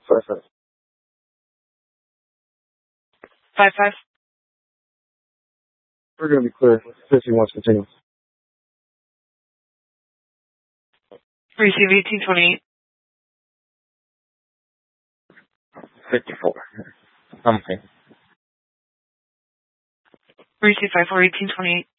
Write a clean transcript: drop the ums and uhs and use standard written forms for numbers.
5-5. 5-5. We're going to be clear. 50 wants to continue. Receive 1828. 54. I'm okay. Receive 54, 1828.